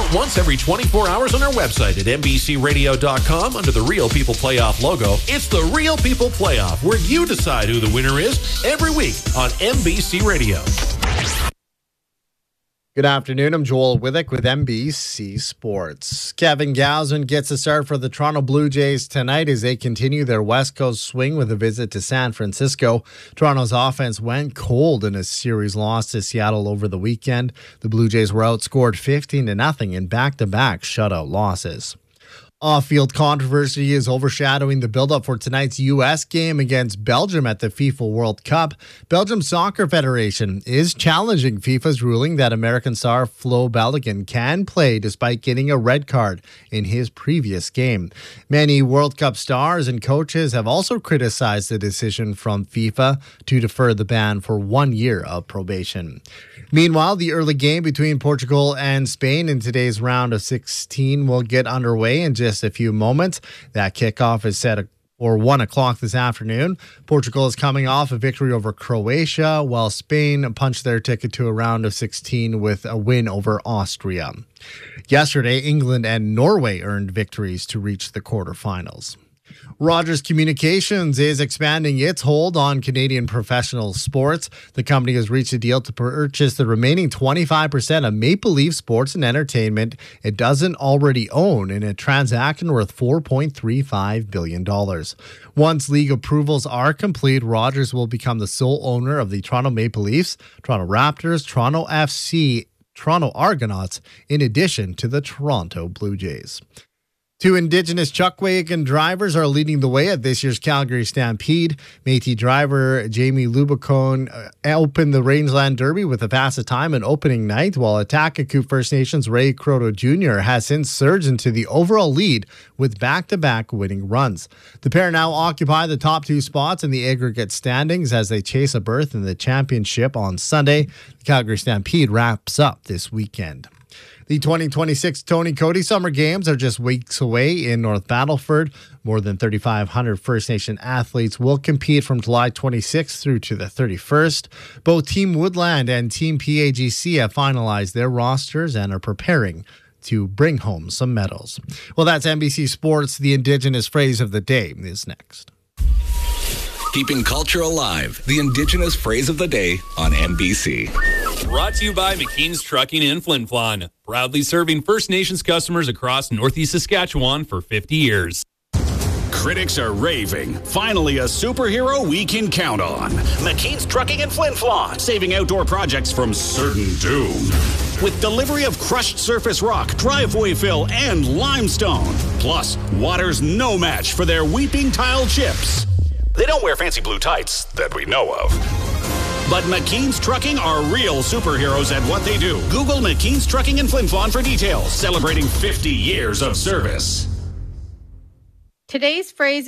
out once every 24 hours on our website at NBCRadio.com under the Real People Playoff logo. It's the Real People Playoff, where you decide who the winner is every week on NBC Radio. Good afternoon. I'm Joel Withick with NBC Sports. Kevin Gausman gets a start for the Toronto Blue Jays tonight as they continue their West Coast swing with a visit to San Francisco. Toronto's offense went cold in a series loss to Seattle over the weekend. The Blue Jays were outscored 15-0 in back-to-back shutout losses. Off-field controversy is overshadowing the build-up for tonight's U.S. game against Belgium at the FIFA World Cup. Belgium Soccer Federation is challenging FIFA's ruling that American star Flo Balogun can play despite getting a red card in his previous game. Many World Cup stars and coaches have also criticized the decision from FIFA to defer the ban for 1 year of probation. Meanwhile, the early game between Portugal and Spain in today's round of 16 will get underway in just a few moments. That kickoff is set for 1 o'clock this afternoon. Portugal is coming off a victory over Croatia, while Spain punched their ticket to a round of 16 with a win over Austria. Yesterday, England and Norway earned victories to reach the quarterfinals. Rogers Communications is expanding its hold on Canadian professional sports. The company has reached a deal to purchase the remaining 25% of Maple Leaf Sports and Entertainment it doesn't already own in a transaction worth $4.35 billion. Once league approvals are complete, Rogers will become the sole owner of the Toronto Maple Leafs, Toronto Raptors, Toronto FC, Toronto Argonauts, in addition to the Toronto Blue Jays. Two Indigenous chuck wagon drivers are leading the way at this year's Calgary Stampede. Métis driver Jamie Lubicon opened the Rangeland Derby with the fastest time in opening night, while Atakaku First Nations Ray Croto Jr. has since surged into the overall lead with back-to-back winning runs. The pair now occupy the top two spots in the aggregate standings as they chase a berth in the championship on Sunday. The Calgary Stampede wraps up this weekend. The 2026 Tony Cody Summer Games are just weeks away in North Battleford. More than 3,500 First Nation athletes will compete from July 26th through to the 31st. Both Team Woodland and Team PAGC have finalized their rosters and are preparing to bring home some medals. Well, that's NBC Sports. The Indigenous phrase of the day is next. Keeping culture alive. The Indigenous phrase of the day on NBC. Brought to you by McKean's Trucking in Flin Flon. Proudly serving First Nations customers across Northeast Saskatchewan for 50 years. Critics are raving. Finally, a superhero we can count on. McKean's Trucking in Flin Flon. Saving outdoor projects from certain doom. With delivery of crushed surface rock, driveway fill, and limestone. Plus, water's no match for their weeping tile chips. They don't wear fancy blue tights that we know of. But McKean's Trucking are real superheroes at what they do. Google McKean's Trucking in Flin Flon for details. Celebrating 50 years of service. Today's phrase